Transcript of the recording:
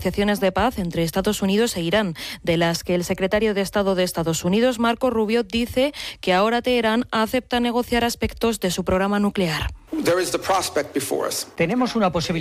negociaciones de paz entre Estados Unidos e Irán, de las que el secretario de Estado de Estados Unidos, Marco Rubio, dice que ahora Teherán acepta negociar aspectos de su programa nuclear. Tenemos una posibilidad